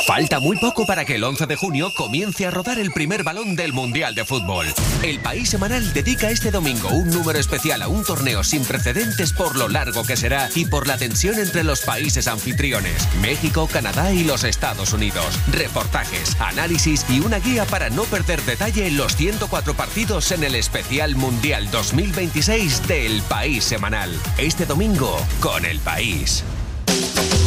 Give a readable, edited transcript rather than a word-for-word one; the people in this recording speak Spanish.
Falta muy poco para que el 11 de junio comience a rodar el primer balón del Mundial de Fútbol. El País Semanal dedica este domingo un número especial a un torneo sin precedentes por lo largo que será y por la tensión entre los países anfitriones, México, Canadá y los Estados Unidos. Reportajes, análisis y una guía para no perder detalle en los 104 partidos en el especial Mundial 2026 del País Semanal. Este domingo con El País.